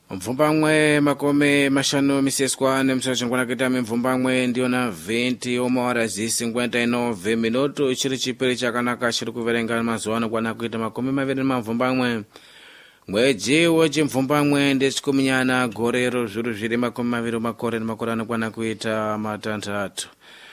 Mvumbamwe makome mashanu miseswa nemsachangwana kitami mvumbamwe ndiyo na 20 omawara zi 59 minuto chiri chipiri chakanaka chiri kuverenga mazuwano kwana kuita makome maviri mavhumbamwe mweji wechimvumbamwe ndechikuminyana gorero zviro zviri makome maviri makore nemakore anokwana kuita matanhatu